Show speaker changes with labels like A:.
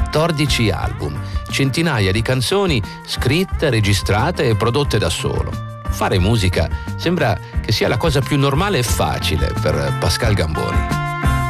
A: 14 album, centinaia di canzoni scritte, registrate e prodotte da solo. Fare musica sembra che sia la cosa più normale e facile per Pascal Gamboni.